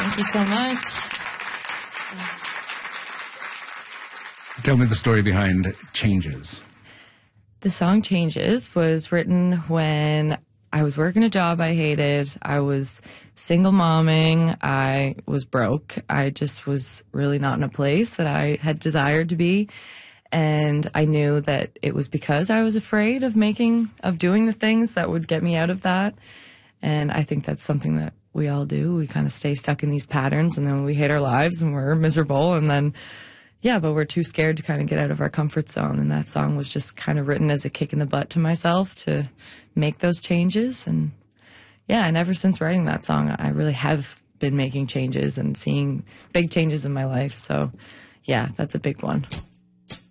Thank you so much. Tell me the story behind Changes. The song Changes was written when I was working a job I hated. I was single momming. I was broke. I just was really not in a place that I had desired to be. And I knew that it was because I was afraid of doing the things that would get me out of that. And I think that's something that we all do. We kind of stay stuck in these patterns, and then we hate our lives and we're miserable, and then but we're too scared to kind of get out of our comfort zone. And that song was just kind of written as a kick in the butt to myself to make those changes. And and ever since writing that song, I really have been making changes and seeing big changes in my life. So that's a big one.